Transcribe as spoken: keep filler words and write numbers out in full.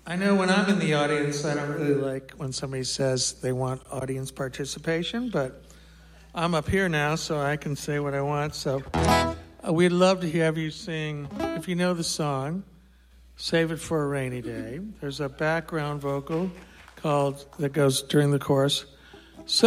I know when I'm in the audience, I don't really like when somebody says they want audience participation, but I'm up here now, so I can say what I want. So uh, we'd love to have you sing, if you know the song, Save It for a Rainy Day. There's a background vocal called that goes during the chorus,